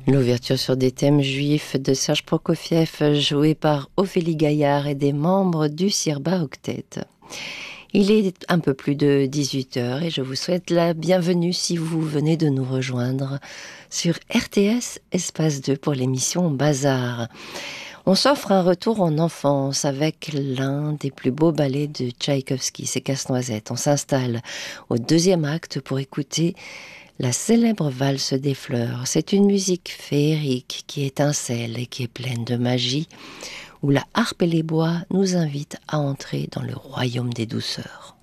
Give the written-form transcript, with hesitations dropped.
L'ouverture sur des thèmes juifs de Serge Prokofiev, joué par Ophélie Gaillard et des membres du Sirba Octet. Il est un peu plus de 18 heures et je vous souhaite la bienvenue si vous venez de nous rejoindre sur RTS Espace 2 pour l'émission Bazar. On s'offre un retour en enfance avec l'un des plus beaux ballets de Tchaïkovski, c'est Casse-Noisette. On s'installe au deuxième acte pour écouter la célèbre valse des fleurs. C'est une musique féerique qui étincelle et qui est pleine de magie, où la harpe et les bois nous invitent à entrer dans le royaume des douceurs.